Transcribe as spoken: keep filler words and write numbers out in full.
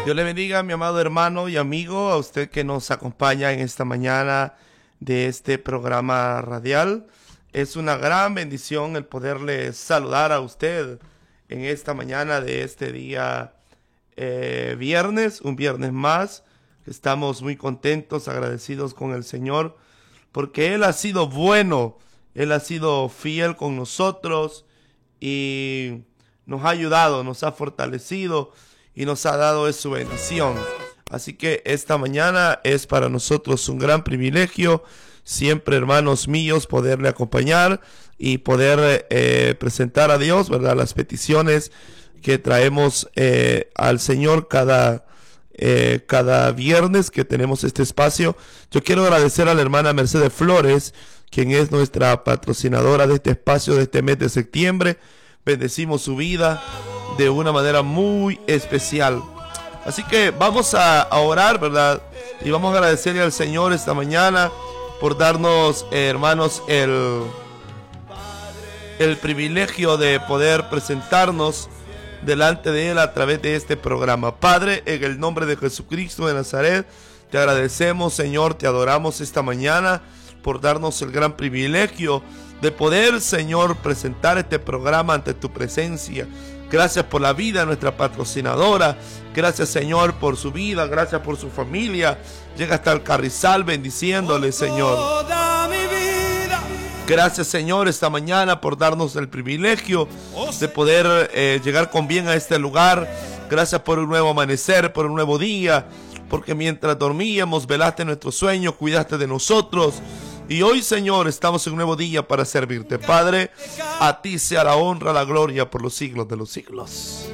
Dios le bendiga, mi amado hermano y amigo, a usted que nos acompaña en esta mañana de este programa radial. Es una gran bendición el poderle saludar a usted en esta mañana de este día eh, viernes, un viernes más. Estamos muy contentos, agradecidos con el Señor, porque Él ha sido bueno, Él ha sido fiel con nosotros y nos ha ayudado, nos ha fortalecido y nos ha dado su bendición. Así que esta mañana es para nosotros un gran privilegio, siempre, hermanos míos, poderle acompañar y poder eh, presentar a Dios, ¿verdad?, las peticiones que traemos eh, al Señor cada, eh, cada viernes que tenemos este espacio. Yo quiero agradecer a la hermana Mercedes Flores, quien es nuestra patrocinadora de este espacio de este mes de septiembre. Bendecimos su vida de una manera muy especial. Así que vamos a, a orar, ¿verdad? Y vamos a agradecerle al Señor esta mañana por darnos, eh, hermanos, el, el privilegio de poder presentarnos delante de Él a través de este programa. Padre, en el nombre de Jesucristo de Nazaret, te agradecemos, Señor, te adoramos esta mañana por darnos el gran privilegio de poder, Señor, presentar este programa ante tu presencia. Gracias por la vida de nuestra patrocinadora. Gracias, Señor, por su vida. Gracias por su familia. Llega hasta el Carrizal bendiciéndole, Señor. Gracias, Señor, esta mañana por darnos el privilegio de poder eh, llegar con bien a este lugar. Gracias por un nuevo amanecer, por un nuevo día, porque mientras dormíamos velaste nuestro sueño, cuidaste de nosotros. Y hoy, Señor, estamos en un nuevo día para servirte. Padre, a ti sea la honra, la gloria por los siglos de los siglos.